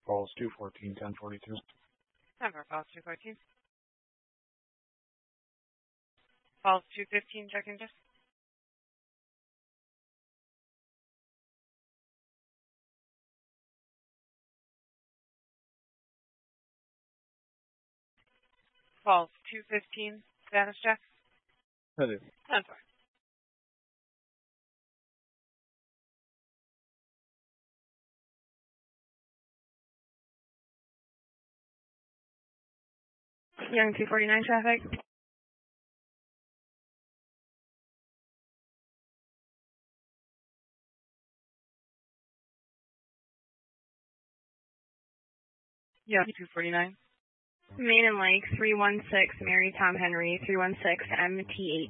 Falls 214, 1042. Denver Falls 214. Falls 215, check engine. Falls 215, status check. That is. Denver. Young 249 traffic. Young 249. Main and Lake 316 Mary Tom Henry 316 MTH.